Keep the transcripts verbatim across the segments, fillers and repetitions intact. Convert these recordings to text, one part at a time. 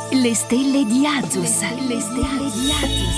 Le stelle di Azus. Le stelle di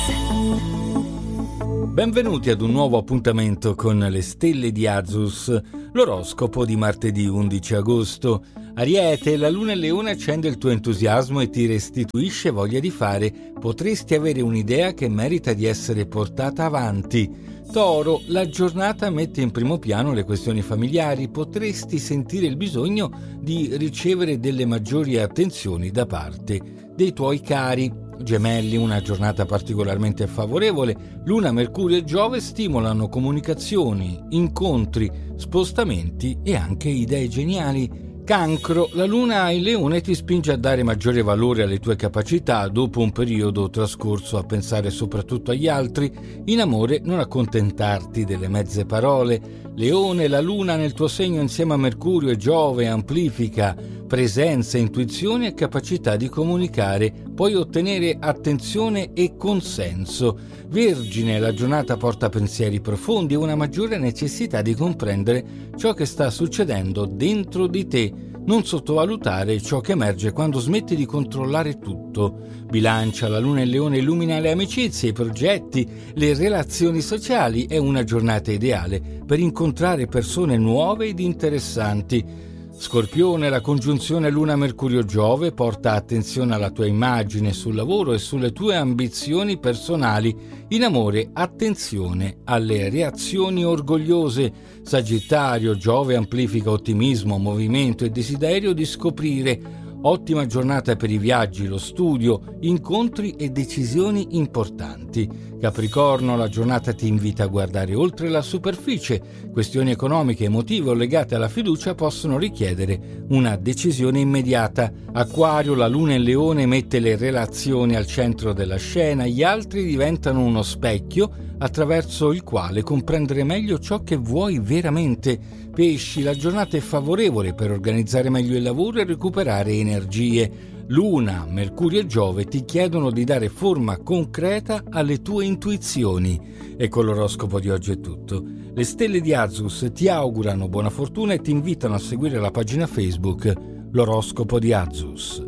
Azus. Benvenuti ad un nuovo appuntamento con le stelle di Azus, l'oroscopo di martedì undici agosto. Ariete, la luna in Leone accende il tuo entusiasmo e ti restituisce voglia di fare. Potresti avere un'idea che merita di essere portata avanti. Toro, la giornata mette in primo piano le questioni familiari. Potresti sentire il bisogno di ricevere delle maggiori attenzioni da parte dei tuoi cari. Gemelli, una giornata particolarmente favorevole. Luna, Mercurio e Giove stimolano comunicazioni, incontri, spostamenti e anche idee geniali. Cancro, la luna in Leone ti spinge a dare maggiore valore alle tue capacità dopo un periodo trascorso a pensare soprattutto agli altri. In amore non accontentarti delle mezze parole. Leone, la luna nel tuo segno insieme a Mercurio e Giove amplifica presenza, intuizione e capacità di comunicare. Puoi ottenere attenzione e consenso. Vergine, la giornata porta pensieri profondi e una maggiore necessità di comprendere ciò che sta succedendo dentro di te. Non sottovalutare ciò che emerge quando smetti di controllare tutto. Bilancia, la luna in Leone illumina le amicizie, i progetti, le relazioni sociali. È una giornata ideale per incontrare persone nuove ed interessanti. Scorpione, la congiunzione Luna-Mercurio-Giove porta attenzione alla tua immagine sul lavoro e sulle tue ambizioni personali. In amore, attenzione alle reazioni orgogliose. Sagittario, Giove amplifica ottimismo, movimento e desiderio di scoprire. Ottima giornata per i viaggi, lo studio, incontri e decisioni importanti. Capricorno, la giornata ti invita a guardare oltre la superficie. Questioni economiche, emotive o legate alla fiducia possono richiedere una decisione immediata. Acquario, la luna in Leone mette le relazioni al centro della scena. Gli altri diventano uno specchio attraverso il quale comprendere meglio ciò che vuoi veramente. Pesci, la giornata è favorevole per organizzare meglio il lavoro e recuperare energie. Luna, Mercurio e Giove ti chiedono di dare forma concreta alle tue intuizioni. E con l'oroscopo di oggi è tutto. Le stelle di Azus ti augurano buona fortuna e ti invitano a seguire la pagina Facebook L'oroscopo di Azus.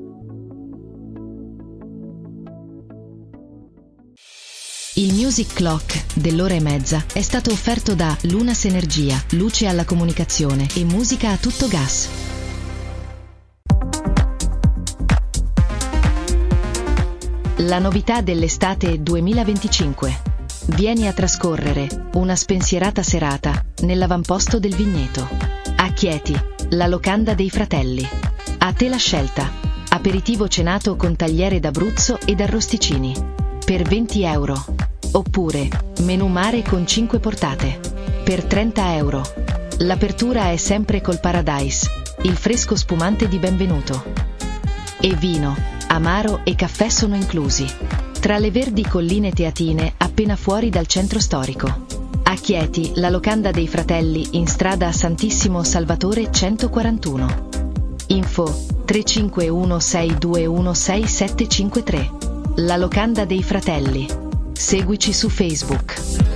Il Music Clock dell'ora e mezza è stato offerto da Lunas Energia, luce alla comunicazione e musica a tutto gas. La novità dell'estate duemilaventicinque. Vieni a trascorrere una spensierata serata nell'avamposto del Vigneto. A Chieti, la locanda dei fratelli. A te la scelta. Aperitivo cenato con tagliere d'Abruzzo ed arrosticini. Per venti euro. Oppure menù mare con cinque portate per trenta euro. L'apertura è sempre col Paradise, il fresco spumante di benvenuto. E vino, amaro e caffè sono inclusi. Tra le verdi colline teatine appena fuori dal centro storico. A Chieti, la locanda dei fratelli in strada Santissimo Salvatore centoquarantuno. Info tre cinque uno sei due uno sei sette cinque tre. La locanda dei fratelli. Seguici su Facebook.